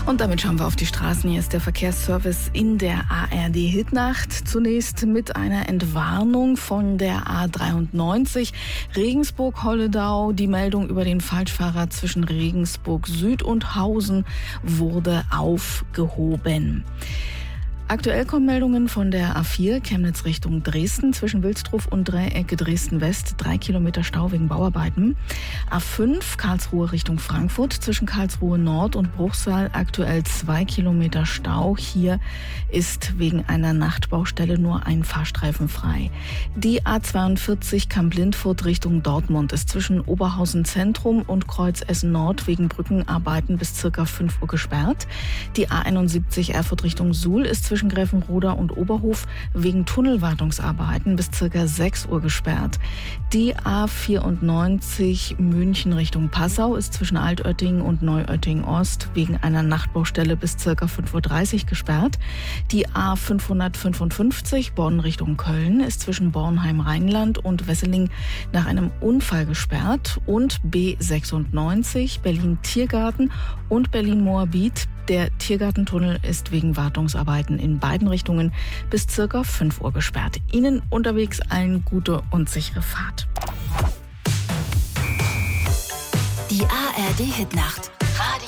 Und damit schauen wir auf die Straßen. Hier ist der Verkehrsservice in der ARD Hitnacht. Zunächst mit einer Entwarnung von der A93 Regensburg-Holledau. Die Meldung über den Falschfahrer zwischen Regensburg Süd und Hausen wurde aufgehoben. Aktuell kommen Meldungen von der A4 Chemnitz Richtung Dresden zwischen Wilsdruf und Dreiecke Dresden-West. 3 Kilometer Stau wegen Bauarbeiten. A5 Karlsruhe Richtung Frankfurt zwischen Karlsruhe Nord und Bruchsal. Aktuell 2 Kilometer Stau. Hier ist wegen einer Nachtbaustelle nur ein Fahrstreifen frei. Die A42 Kamp-Lindfurt Richtung Dortmund ist zwischen Oberhausen Zentrum und Kreuz Essen Nord wegen Brückenarbeiten bis ca. 5 Uhr gesperrt. Die A71 Erfurt Richtung Suhl ist zwischen Gräfenroda und Oberhof wegen Tunnelwartungsarbeiten bis ca. 6 Uhr gesperrt. Die A94 München Richtung Passau ist zwischen Altötting und Neuötting Ost wegen einer Nachtbaustelle bis ca. 5.30 Uhr gesperrt. Die A555 Bonn Richtung Köln ist zwischen Bornheim-Rheinland und Wesseling nach einem Unfall gesperrt. Und B96 Berlin-Tiergarten und Berlin-Moabit. Der Tiergartentunnel ist wegen Wartungsarbeiten in beiden Richtungen bis ca. 5 Uhr gesperrt. Ihnen unterwegs allen gute und sichere Fahrt. Die ARD Hitnacht.